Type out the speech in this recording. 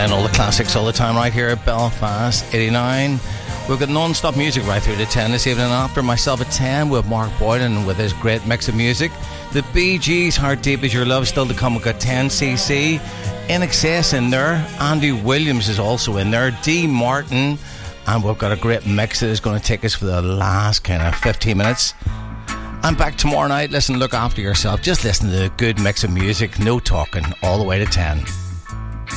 playing all the classics all the time right here at Belfast 89. We've got non-stop music right through to 10 this evening. After myself at 10 with Mark Boylan with his great mix of music. The Bee Gees, Heart Deep Is Your Love, still to come. We've got 10cc, INXS in there. Andy Williams is also in there. D. Martin. And we've got a great mix that is going to take us for the last kind of 15 minutes. I'm back tomorrow night. Listen, look after yourself. Just listen to the good mix of music. No talking. All the way to 10.